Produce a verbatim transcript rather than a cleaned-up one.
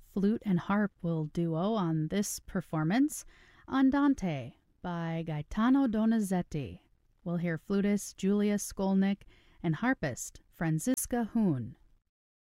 flute and harp will duo on this performance, Andante by Gaetano Donizetti. We'll hear flutist Julia Skolnick and harpist Franziska Huhn.